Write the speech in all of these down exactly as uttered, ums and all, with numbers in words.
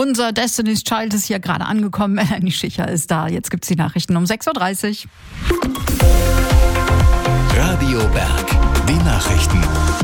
Unser Destiny's Child ist hier gerade angekommen. Melanie Schicher ist da. Jetzt gibt's die Nachrichten um sechs Uhr dreißig. Radio Berg, die Nachrichten.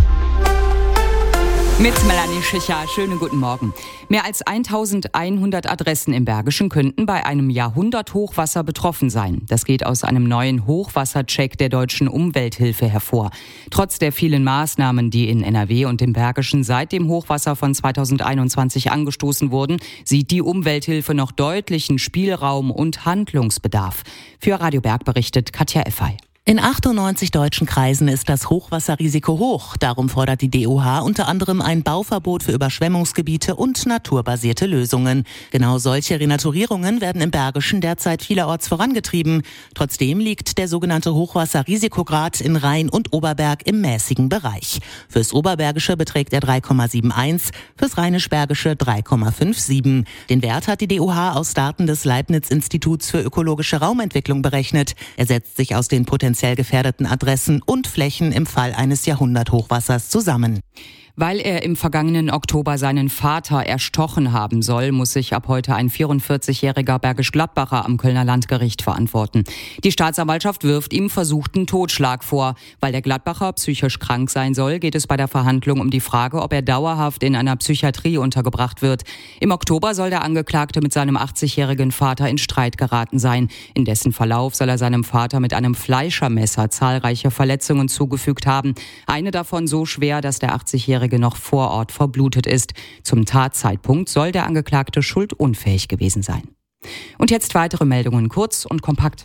Mit Melanie Schicher, schönen guten Morgen. Mehr als eintausendeinhundert Adressen im Bergischen könnten bei einem Jahrhunderthochwasser betroffen sein. Das geht aus einem neuen Hochwassercheck der Deutschen Umwelthilfe hervor. Trotz der vielen Maßnahmen, die in N R W und im Bergischen seit dem Hochwasser von zweitausendeinundzwanzig angestoßen wurden, sieht die Umwelthilfe noch deutlichen Spielraum und Handlungsbedarf. Für Radio Berg berichtet Katja Effey. In achtundneunzig deutschen Kreisen ist das Hochwasserrisiko hoch. Darum fordert die D O H unter anderem ein Bauverbot für Überschwemmungsgebiete und naturbasierte Lösungen. Genau solche Renaturierungen werden im Bergischen derzeit vielerorts vorangetrieben. Trotzdem liegt der sogenannte Hochwasserrisikograd in Rhein und Oberberg im mäßigen Bereich. Fürs Oberbergische beträgt er drei Komma einundsiebzig, fürs Rheinisch-Bergische drei Komma siebenundfünfzig. Den Wert hat die D O H aus Daten des Leibniz-Instituts für ökologische Raumentwicklung berechnet. Er setzt sich aus den potenziellen gefährdeten Adressen und Flächen im Fall eines Jahrhunderthochwassers zusammen. Weil er im vergangenen Oktober seinen Vater erstochen haben soll, muss sich ab heute ein vierundvierzigjähriger Bergisch-Gladbacher am Kölner Landgericht verantworten. Die Staatsanwaltschaft wirft ihm versuchten Totschlag vor. Weil der Gladbacher psychisch krank sein soll, geht es bei der Verhandlung um die Frage, ob er dauerhaft in einer Psychiatrie untergebracht wird. Im Oktober soll der Angeklagte mit seinem achtzigjährigen Vater in Streit geraten sein. In dessen Verlauf soll er seinem Vater mit einem Fleischermesser zahlreiche Verletzungen zugefügt haben. Eine davon so schwer, dass der achtzigjährige noch vor Ort verblutet ist. Zum Tatzeitpunkt soll der Angeklagte schuldunfähig gewesen sein. Und jetzt weitere Meldungen, kurz und kompakt.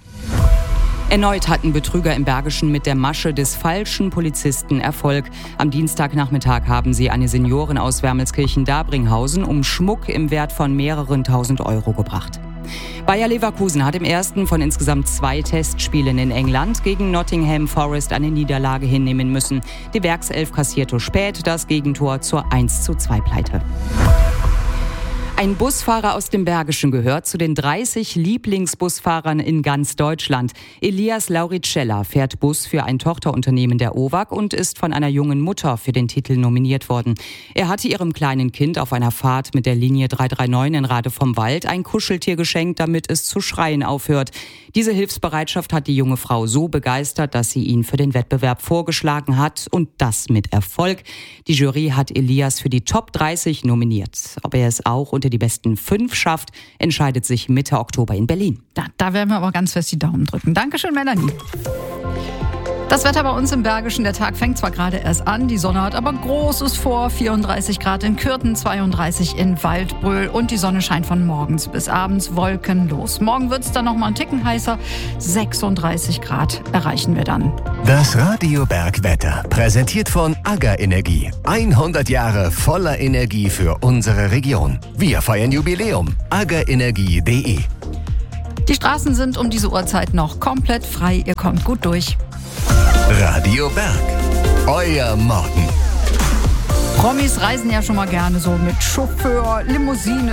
Erneut hatten Betrüger im Bergischen mit der Masche des falschen Polizisten Erfolg. Am Dienstagnachmittag haben sie eine Seniorin aus Wermelskirchen-Dabringhausen um Schmuck im Wert von mehreren tausend Euro gebracht. Bayer Leverkusen hat im ersten von insgesamt zwei Testspielen in England gegen Nottingham Forest eine Niederlage hinnehmen müssen. Die Werkself kassierte spät das Gegentor zur eins zu zwei Pleite. Ein Busfahrer aus dem Bergischen gehört zu den dreißig Lieblingsbusfahrern in ganz Deutschland. Elias Lauricella fährt Bus für ein Tochterunternehmen der O W A G und ist von einer jungen Mutter für den Titel nominiert worden. Er hatte ihrem kleinen Kind auf einer Fahrt mit der Linie drei drei neun in Rade vom Wald ein Kuscheltier geschenkt, damit es zu schreien aufhört. Diese Hilfsbereitschaft hat die junge Frau so begeistert, dass sie ihn für den Wettbewerb vorgeschlagen hat und das mit Erfolg. Die Jury hat Elias für die Top dreißig nominiert. Ob er es auch unter die besten fünf schafft, entscheidet sich Mitte Oktober in Berlin. Da, da werden wir aber ganz fest die Daumen drücken. Dankeschön, Melanie. Das Wetter bei uns im Bergischen, der Tag fängt zwar gerade erst an, die Sonne hat aber Großes vor, vierunddreißig Grad in Kürten, zweiunddreißig in Waldbröl und die Sonne scheint von morgens bis abends wolkenlos. Morgen wird es dann noch mal einen Ticken heißer, sechsunddreißig Grad erreichen wir dann. Das Radio Berg Wetter, präsentiert von AGA Energie. hundert Jahre voller Energie für unsere Region. Wir feiern Jubiläum. agaenergie punkt de. Die Straßen sind um diese Uhrzeit noch komplett frei, ihr kommt gut durch. Radio Berg, euer Morgen. Promis reisen ja schon mal gerne so mit Chauffeur, Limousine.